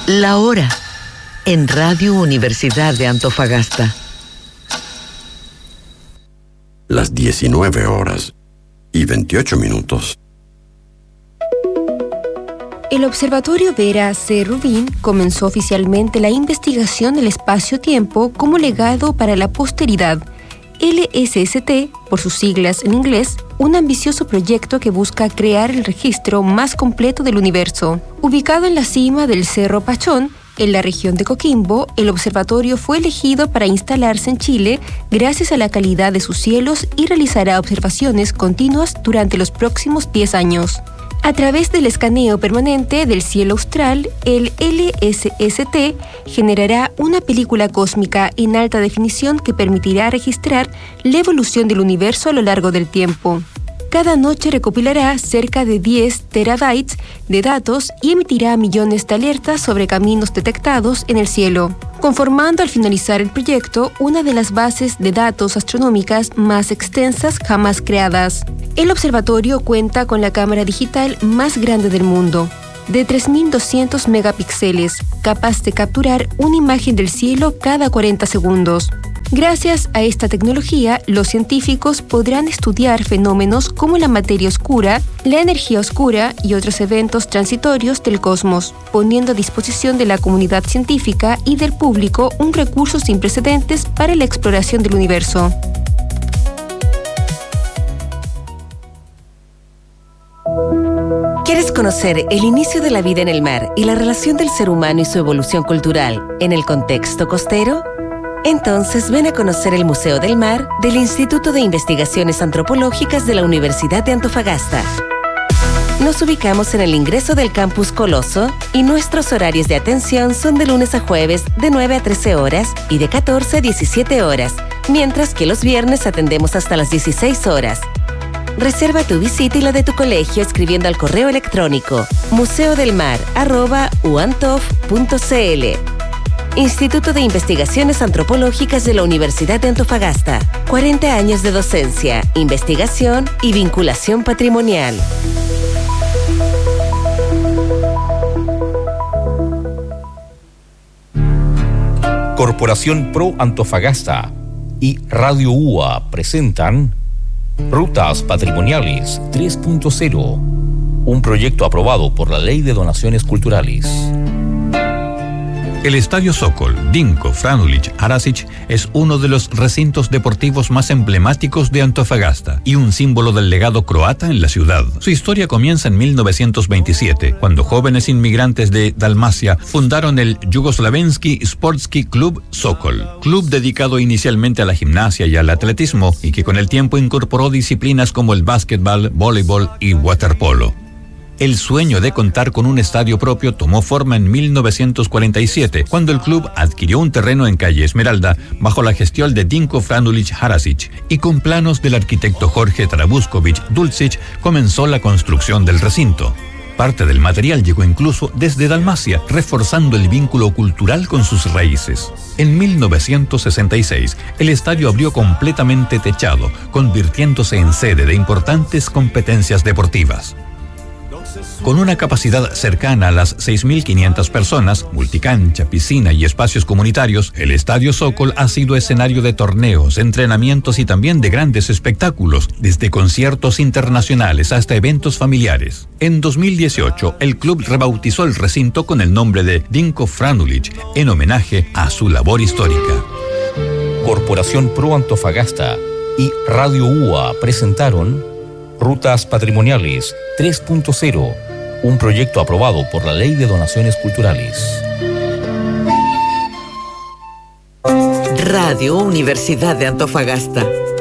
La hora en Radio Universidad de Antofagasta. Las 19:28. El Observatorio Vera C. Rubin comenzó oficialmente la investigación del espacio-tiempo como legado para la posteridad. LSST, por sus siglas en inglés, un ambicioso proyecto que busca crear el registro más completo del universo. Ubicado en la cima del Cerro Pachón, en la región de Coquimbo, el observatorio fue elegido para instalarse en Chile gracias a la calidad de sus cielos y realizará observaciones continuas durante los próximos 10 años. A través del escaneo permanente del cielo austral, el LSST generará una película cósmica en alta definición que permitirá registrar la evolución del universo a lo largo del tiempo. Cada noche recopilará cerca de 10 terabytes de datos y emitirá millones de alertas sobre caminos detectados en el cielo, conformando al finalizar el proyecto una de las bases de datos astronómicas más extensas jamás creadas. El observatorio cuenta con la cámara digital más grande del mundo, de 3.200 megapíxeles, capaz de capturar una imagen del cielo cada 40 segundos. Gracias a esta tecnología, los científicos podrán estudiar fenómenos como la materia oscura, la energía oscura y otros eventos transitorios del cosmos, poniendo a disposición de la comunidad científica y del público un recurso sin precedentes para la exploración del universo. ¿Quieres conocer el inicio de la vida en el mar y la relación del ser humano y su evolución cultural en el contexto costero? Entonces ven a conocer el Museo del Mar del Instituto de Investigaciones Antropológicas de la Universidad de Antofagasta. Nos ubicamos en el ingreso del Campus Coloso y nuestros horarios de atención son de lunes a jueves de 9 a 13 horas y de 14 a 17 horas, mientras que los viernes atendemos hasta las 16 horas. Reserva tu visita y la de tu colegio escribiendo al correo electrónico museodelmar@uantof.cl. Instituto de Investigaciones Antropológicas de la Universidad de Antofagasta. 40 años de docencia, investigación y vinculación patrimonial. Corporación Pro Antofagasta y Radio UA presentan Rutas Patrimoniales 3.0, un proyecto aprobado por la Ley de Donaciones Culturales. El Estadio Sokol, Dinko Frandulić Harasić, es uno de los recintos deportivos más emblemáticos de Antofagasta y un símbolo del legado croata en la ciudad. Su historia comienza en 1927, cuando jóvenes inmigrantes de Dalmacia fundaron el Jugoslavensky Sportski Klub Sokol, club dedicado inicialmente a la gimnasia y al atletismo y que con el tiempo incorporó disciplinas como el básquetbol, voleibol y waterpolo. El sueño de contar con un estadio propio tomó forma en 1947, cuando el club adquirió un terreno en calle Esmeralda bajo la gestión de Dinko Frandulić Harasić y con planos del arquitecto Jorge Trabuskovich Dulcic comenzó la construcción del recinto. Parte del material llegó incluso desde Dalmacia, reforzando el vínculo cultural con sus raíces. En 1966, el estadio abrió completamente techado, convirtiéndose en sede de importantes competencias deportivas. Con una capacidad cercana a las 6.500 personas, multicancha, piscina y espacios comunitarios, el Estadio Sokol ha sido escenario de torneos, entrenamientos y también de grandes espectáculos, desde conciertos internacionales hasta eventos familiares. En 2018, el club rebautizó el recinto con el nombre de Dinko Frandulić, en homenaje a su labor histórica. Corporación Pro Antofagasta y Radio UA presentaron Rutas Patrimoniales 3.0, un proyecto aprobado por la Ley de Donaciones Culturales. Radio Universidad de Antofagasta.